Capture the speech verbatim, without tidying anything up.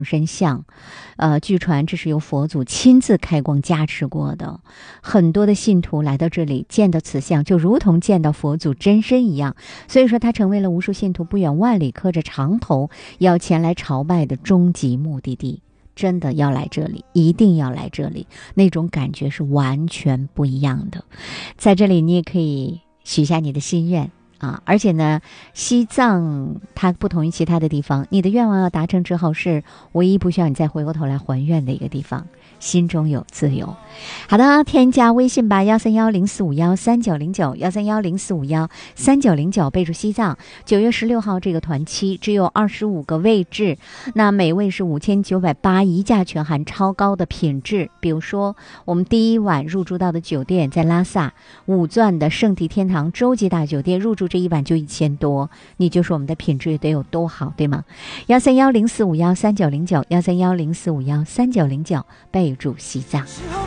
身像，呃，据传这是由佛祖亲自开光加持过的，很多的信徒来到这里见到此像，就如同见到佛祖真身一样，所以说它成为了无数信徒不远万里磕着长头要前来朝拜的终极目的地。真的要来这里，一定要来这里，那种感觉是完全不一样的。在这里你也可以许下你的心愿啊，而且呢，西藏它不同于其他的地方，你的愿望要达成之后，是唯一不需要你再回过头来还愿的一个地方，心中有自由。好的，添加微信吧，幺三幺零四五幺三九零九，幺三幺零四五幺三九零九，备注西藏。九月十六号这个团期只有二十五个位置，那每位是五千九百八，一价全含超高的品质。比如说，我们第一晚入住到的酒店在拉萨五钻的圣地天堂洲际大酒店，入住这一晚就一千多，你就说我们的品质得有多好，对吗？幺三幺零四五幺三九零九，幺三幺零四五幺三九零九，备注西藏。